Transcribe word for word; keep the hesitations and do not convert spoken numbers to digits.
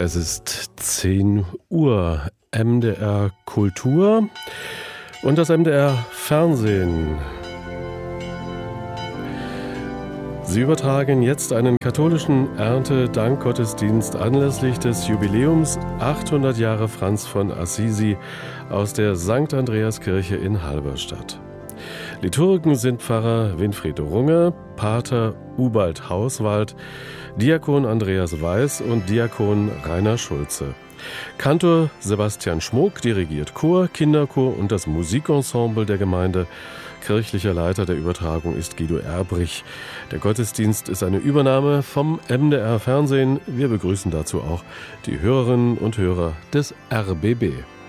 Es ist zehn Uhr, M D R Kultur und das M D R Fernsehen. Sie übertragen jetzt einen katholischen Erntedankgottesdienst anlässlich des Jubiläums achthundert Jahre Franz von Assisi aus der Sankt Andreaskirche in Halberstadt. Liturgen sind Pfarrer Winfried Runge, Pater Ubald Hauswald, Diakon Andreas Weiß und Diakon Rainer Schulze. Kantor Sebastian Schmuck dirigiert Chor, Kinderchor und das Musikensemble der Gemeinde. Kirchlicher Leiter der Übertragung ist Guido Erbrich. Der Gottesdienst ist eine Übernahme vom M D R Fernsehen. Wir begrüßen dazu auch die Hörerinnen und Hörer des R B B.